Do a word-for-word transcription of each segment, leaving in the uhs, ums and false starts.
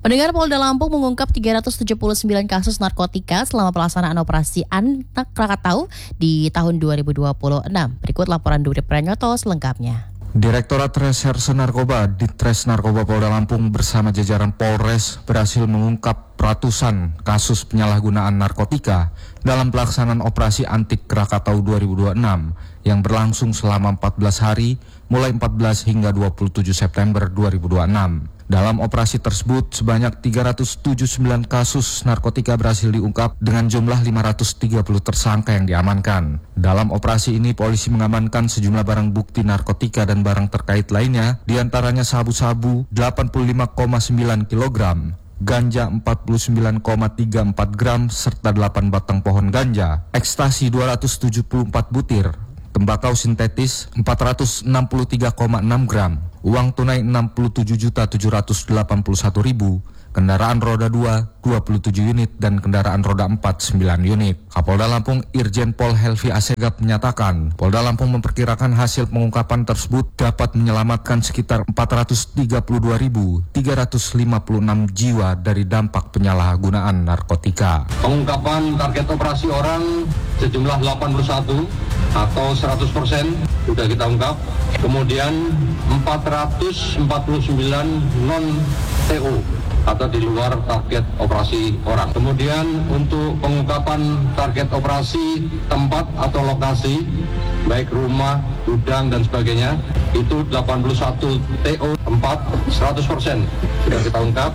Pendengar, Polda Lampung mengungkap tiga ratus tujuh puluh sembilan kasus narkotika selama pelaksanaan operasi Anak Krakatau di tahun dua ribu dua puluh enam. Berikut laporan Duri Pranyoto selengkapnya. Direktorat Reserse Narkoba Ditres Narkoba Polda Lampung bersama jajaran Polres berhasil mengungkap ratusan kasus penyalahgunaan narkotika dalam pelaksanaan operasi Anti Krakatau dua ribu dua puluh enam yang berlangsung selama empat belas hari mulai empat belas hingga dua puluh tujuh September dua ribu dua puluh enam. Dalam operasi tersebut, sebanyak tiga ratus tujuh puluh sembilan kasus narkotika berhasil diungkap dengan jumlah lima ratus tiga puluh tersangka yang diamankan. Dalam operasi ini, polisi mengamankan sejumlah barang bukti narkotika dan barang terkait lainnya, diantaranya sabu-sabu delapan puluh lima koma sembilan kilogram, ganja empat puluh sembilan koma tiga empat gram, serta delapan batang pohon ganja, ekstasi dua ratus tujuh puluh empat butir, tembakau sintetis empat ratus enam puluh tiga koma enam gram, uang tunai enam puluh tujuh juta tujuh ratus delapan puluh satu ribu, kendaraan roda dua dua puluh tujuh unit, dan kendaraan roda empat sembilan unit. Kapolda Lampung Irjen Pol Helvi Asegaf menyatakan, Polda Lampung memperkirakan hasil pengungkapan tersebut dapat menyelamatkan sekitar empat ratus tiga puluh dua ribu tiga ratus lima puluh enam jiwa dari dampak penyalahgunaan narkotika. Pengungkapan target operasi orang sejumlah delapan puluh satu atau seratus persen sudah kita ungkap. Kemudian empat ratus empat puluh sembilan non T O atau di luar target operasi orang. Kemudian untuk pengungkapan target operasi tempat atau lokasi, baik rumah, gudang dan sebagainya, itu delapan puluh satu T O tempat seratus persen sudah kita ungkap,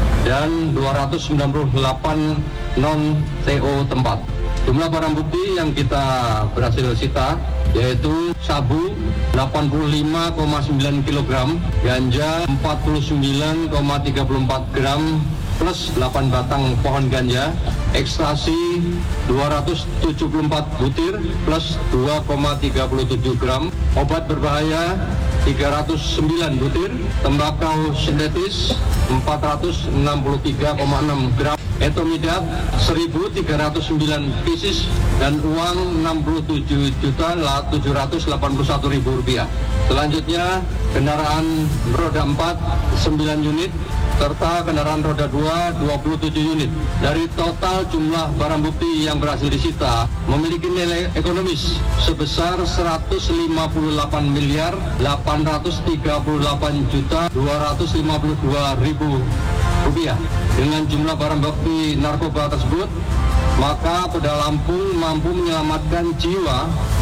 dan dua ratus sembilan puluh delapan non T O tempat. Jumlah barang bukti yang kita berhasil sita yaitu sabu delapan puluh lima koma sembilan kilogram, ganja empat puluh sembilan koma tiga empat gram plus delapan batang pohon ganja, ekstasi dua ratus tujuh puluh empat butir plus dua koma tiga tujuh gram, obat berbahaya tiga ratus sembilan butir, tembakau sintetis empat ratus enam puluh tiga koma enam gram, etomidat seribu tiga ratus sembilan pieces, dan uang enam puluh tujuh juta tujuh ratus delapan puluh satu ribu rupiah. Selanjutnya kendaraan roda empat sembilan unit serta kendaraan roda dua dua puluh tujuh unit. Dari total jumlah barang bukti yang berhasil disita memiliki nilai ekonomis sebesar seratus lima puluh delapan miliar delapan ratus tiga puluh delapan juta dua ratus lima puluh dua ribu rupiah. Dengan jumlah barang bukti narkoba tersebut, maka Polda Lampung mampu menyelamatkan jiwa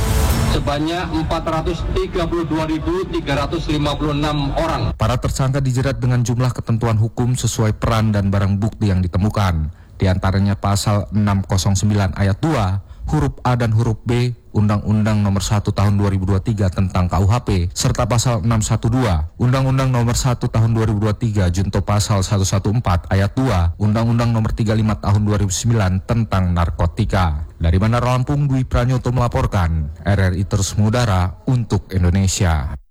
sebanyak empat ratus tiga puluh dua ribu tiga ratus lima puluh enam orang. Para tersangka dijerat dengan jumlah ketentuan hukum sesuai peran dan barang bukti yang ditemukan. Di antaranya pasal enam nol sembilan ayat dua, huruf A dan huruf B Undang-Undang Nomor satu Tahun dua ribu dua puluh tiga tentang K U H P, serta pasal enam satu dua Undang-Undang Nomor satu Tahun dua ribu dua puluh tiga junto pasal seratus empat belas ayat dua Undang-Undang Nomor tiga puluh lima Tahun dua ribu sembilan tentang narkotika. Dari Bandar Lampung, Dwi Pranyoto melaporkan. R R I terus mengudara untuk Indonesia.